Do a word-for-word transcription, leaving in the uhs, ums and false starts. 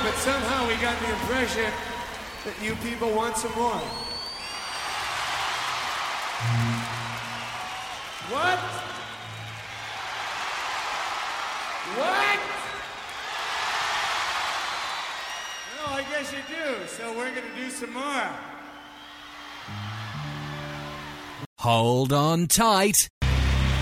but somehow we got the impression that you people want some more. What? What? No, I guess you do. So we're going to do some more. Hold on tight.